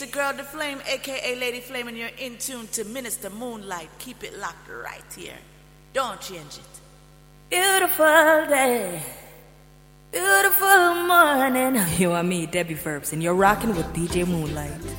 The girl, the flame, aka Lady Flame, and you're in tune to Minister Moonlight. Keep it locked right here. Don't change it. Beautiful day, beautiful morning. You and me, Debbie Verbs, and you're rocking with DJ Moonlight.